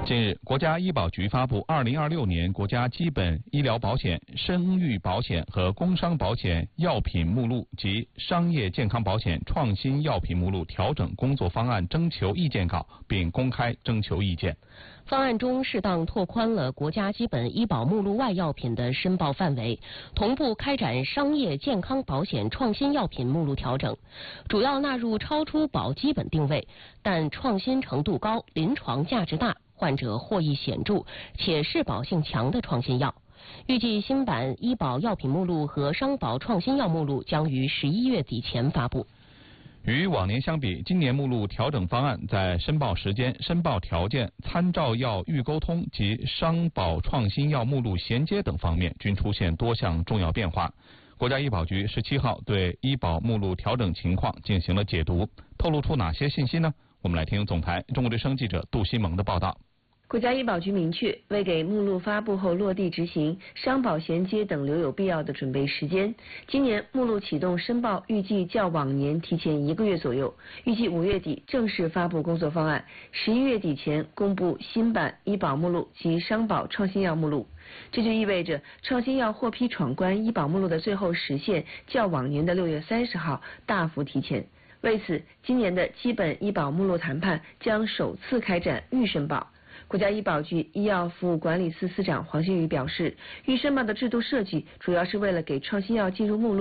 近日，国家医保局发布2026年国家基本医疗保险、生育保险和工伤保险药品目录及商业健康保险创新药品目录调整工作方案征求意见稿，并公开征求意见。 方案中适当拓宽了国家基本医保目录外药品的申报范围，同步开展商业健康保险创新药品目录调整，主要纳入超出保基本定位但创新程度高、临床价值大、患者获益显著且适保性强的创新药。预计新版医保药品目录和商保创新药目录将于11月底前发布。 与往年相比，今年目录调整方案在申报时间、申报条件、参照药预沟通及商保创新药目录衔接等方面均出现多项重要变化。国家医保局17号对医保目录调整情况进行了解读，透露出哪些信息呢？我们来听总台中国之声记者杜新萌的报道。 国家医保局明确，为给目录发布后落地执行、商保衔接等留有必要的准备时间，今年目录启动申报预计较往年提前1个月左右，预计5月底正式发布工作方案，11月底前公布新版医保目录及商保创新药目录。这就意味着创新药获批闯关医保目录的最后时限较往年的6月30号大幅提前。为此，今年的基本医保目录谈判将首次开展预申报。国家医保局医药服务管理司司长黄新宇表示，预申报的制度设计主要是为了给创新药进入目录